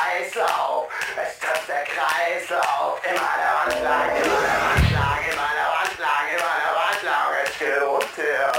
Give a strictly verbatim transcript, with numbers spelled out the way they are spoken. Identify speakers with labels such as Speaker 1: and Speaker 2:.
Speaker 1: Kreislauf, es trifft der Kreislauf. Immer der Wand lang, immer der Wand lang, immer der Wand lang, immer der Wand lang, es geht runter.